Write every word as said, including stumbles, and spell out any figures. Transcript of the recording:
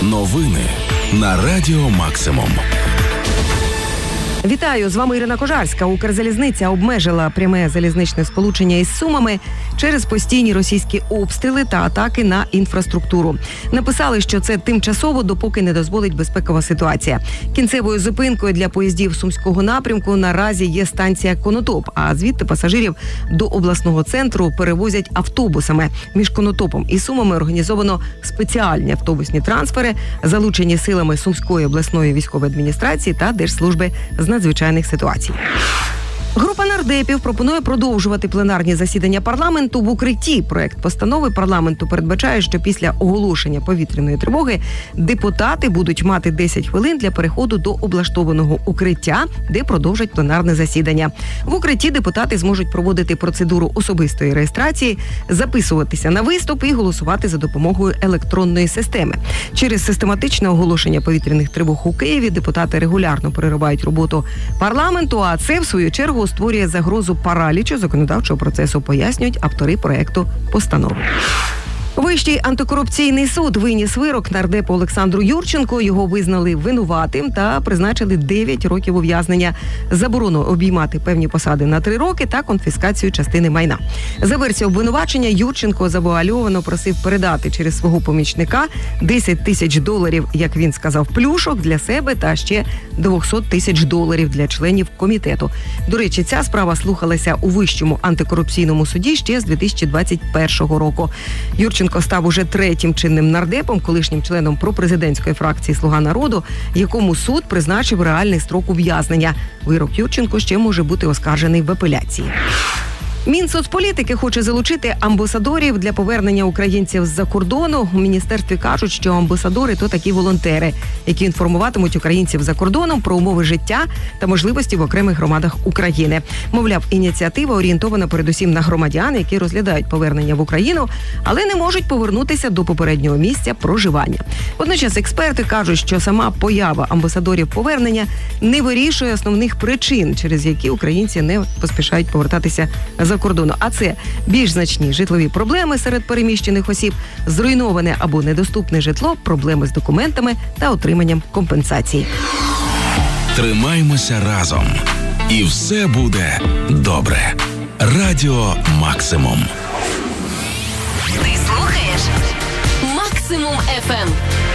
Новини на Радіо Максимум. Вітаю, з вами Ірина Кожарська. Укрзалізниця обмежила пряме залізничне сполучення із Сумами через постійні російські обстріли та атаки на інфраструктуру. Написали, що це тимчасово, допоки не дозволить безпекова ситуація. Кінцевою зупинкою для поїздів сумського напрямку наразі є станція Конотоп, а звідти пасажирів до обласного центру перевозять автобусами. Між Конотопом і Сумами організовано спеціальні автобусні трансфери, залучені силами Сумської обласної військової адміністрації та Держслужби з надзвичайних ситуацій. Група нардепів пропонує продовжувати пленарні засідання парламенту в укритті. Проект постанови парламенту передбачає, що після оголошення повітряної тривоги депутати будуть мати десять хвилин для переходу до облаштованого укриття, де продовжать пленарне засідання. В укритті депутати зможуть проводити процедуру особистої реєстрації, записуватися на виступ і голосувати за допомогою електронної системи. Через систематичне оголошення повітряних тривог у Києві депутати регулярно переривають роботу парламенту, а це, в свою чергу, створює загрозу паралічу законодавчого процесу, пояснюють автори проекту постанови. Вищий антикорупційний суд виніс вирок нардепу Олександру Юрченку. Його визнали винуватим та призначили дев'ять років ув'язнення, заборону обіймати певні посади на три роки та конфіскацію частини майна. За версією обвинувачення, Юрченко завуальовано просив передати через свого помічника десять тисяч доларів, як він сказав, плюшок для себе та ще двісті тисяч доларів для членів комітету. До речі, ця справа слухалася у Вищому антикорупційному суді ще з дві тисячі двадцять першого року. Юрченко став уже третім чинним нардепом, колишнім членом пропрезидентської фракції «Слуга народу», якому суд призначив реальний строк ув'язнення. Вирок Юрченко ще може бути оскаржений в апеляції. Мінсоцполітики хоче залучити амбасадорів для повернення українців з-за кордону. У міністерстві кажуть, що амбасадори – то такі волонтери, які інформуватимуть українців за кордоном про умови життя та можливості в окремих громадах України. Мовляв, ініціатива орієнтована передусім на громадян, які розглядають повернення в Україну, але не можуть повернутися до попереднього місця проживання. Водночас експерти кажуть, що сама поява амбасадорів повернення не вирішує основних причин, через які українці не поспішають повертатися за кордону. А це більш значні житлові проблеми серед переміщених осіб, зруйноване або недоступне житло, проблеми з документами та отриманням компенсацій. Тримаймося разом. І все буде добре. Радіо Максимум. Ти слухаєш Максимум еф ем.